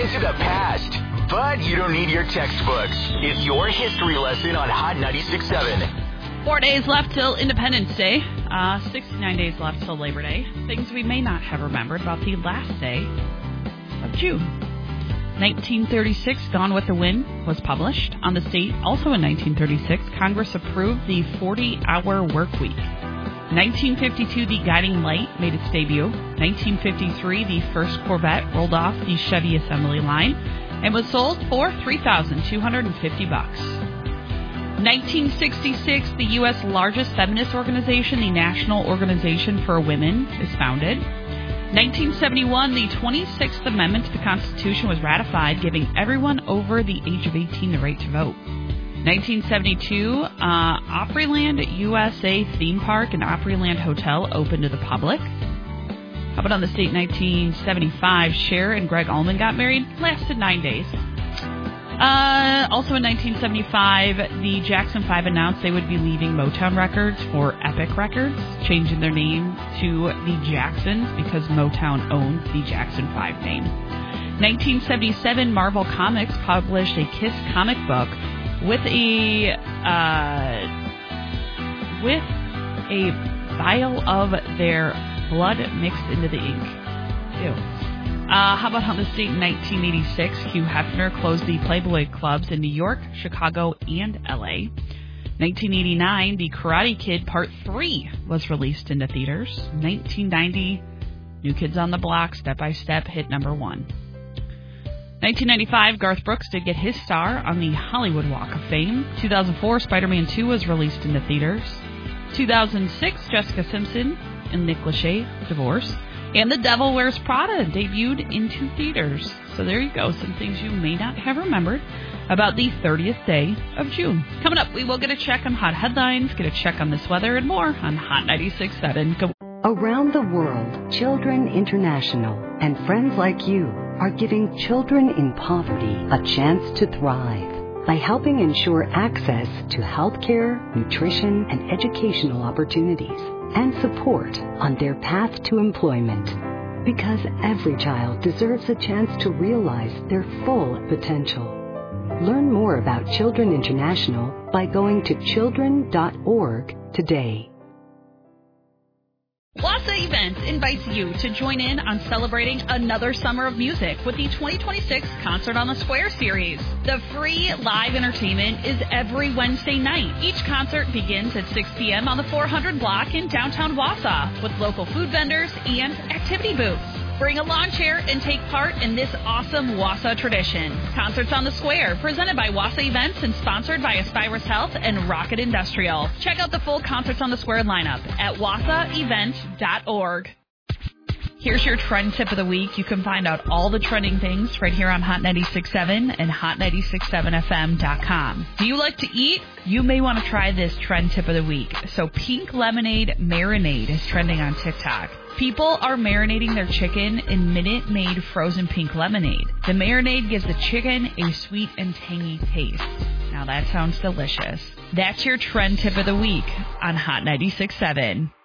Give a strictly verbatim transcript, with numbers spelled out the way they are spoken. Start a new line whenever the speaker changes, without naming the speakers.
into the past. But you don't need your textbooks. It's your history lesson on Hot ninety-six point seven.
Four days left till Independence Day. Uh, sixty-nine days left till Labor Day. Things we may not have remembered about the last day of June. nineteen thirty-six, Gone with the Wind was published on the state. Also in nineteen thirty-six, Congress approved the forty-hour work week. nineteen fifty-two, the Guiding Light made its debut. nineteen fifty-three, the first Corvette rolled off the Chevy assembly line and was sold for three thousand two hundred fifty bucks. nineteen sixty-six, the U S largest feminist organization, the National Organization for Women, is founded. nineteen seventy-one, the twenty-sixth Amendment to the Constitution was ratified, giving everyone over the age of eighteen the right to vote. nineteen seventy-two, uh, Opryland U S A theme park and Opryland Hotel opened to the public. How about on the state, nineteen seventy-five, Cher and Greg Allman got married, lasted nine days. Uh, also in nineteen seventy-five, the Jackson five announced they would be leaving Motown Records for Epic Records, changing their name to the Jacksons because Motown owned the Jackson five name. nineteen seventy-seven, Marvel Comics published a Kiss comic book with a uh, with a vial of their blood mixed into the ink. Ew. Uh, how about on the state in nineteen eighty-six, Hugh Hefner closed the Playboy clubs in New York, Chicago, and L A. nineteen eighty-nine, The Karate Kid Part three was released into theaters. nineteen ninety, New Kids on the Block, Step by Step, hit number one. nineteen ninety-five, Garth Brooks did get his star on the Hollywood Walk of Fame. two thousand four, Spider-Man two was released into theaters. two thousand six, Jessica Simpson and Nick Lachey divorced. And The Devil Wears Prada debuted into theaters. So there you go, some things you may not have remembered about the thirtieth day of June. Coming up, we will get a check on hot headlines, get a check on this weather, and more on Hot ninety-six point seven. Go-
Around the world, Children International and friends like you are giving children in poverty a chance to thrive by helping ensure access to healthcare, nutrition, and educational opportunities, and support on their path to employment. Because every child deserves a chance to realize their full potential. Learn more about Children International by going to children dot org today.
Wassa Events invites you to join in on celebrating another summer of music with the twenty twenty-six Concert on the Square series. The free live entertainment is every Wednesday night. Each concert begins at six p.m. on the four hundred block in downtown Wausau with local food vendors and activity booths. Bring a lawn chair and take part in this awesome Wausau tradition. Concerts on the Square, presented by Wassa Events and sponsored by Aspirus Health and Rocket Industrial. Check out the full Concerts on the Square lineup at wassa event dot org. Here's your trend tip of the week. You can find out all the trending things right here on Hot ninety-six point seven and hot ninety-six point seven f m dot com. Do you like to eat? You may want to try this trend tip of the week. So pink lemonade marinade is trending on TikTok. People are marinating their chicken in Minute Maid frozen pink lemonade. The marinade gives the chicken a sweet and tangy taste. Now that sounds delicious. That's your trend tip of the week on Hot ninety-six point seven.